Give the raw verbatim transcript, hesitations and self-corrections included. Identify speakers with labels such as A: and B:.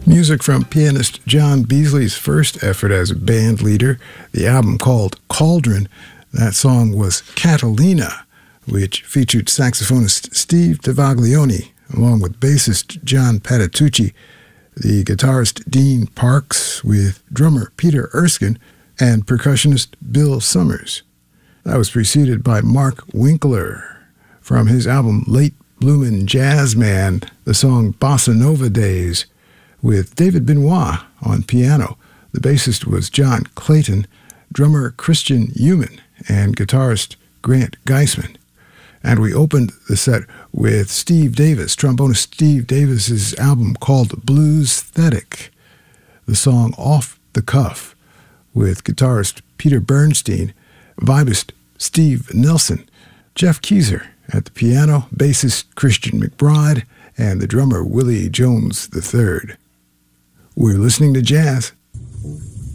A: Music from pianist John Beasley's first effort as a band leader, the album called Cauldron. That song was Catalina, which featured saxophonist Steve Tavaglione, along with bassist John Patitucci, the guitarist Dean Parks, with drummer Peter Erskine, and percussionist Bill Summers. That was preceded by Mark Winkler from his album Late Bloomin' Jazz Man, the song Bossa Nova Days, with David Benoit on piano. The bassist was John Clayton, drummer Christian Human, and guitarist Grant Geisman. And we opened the set with Steve Davis, trombonist Steve Davis's album called Bluesthetic, the song Off the Cuff, with guitarist Peter Bernstein, vibist Steve Nelson, Jeff Keyser at the piano, bassist Christian McBride, and the drummer Willie Jones the third. We're listening to jazz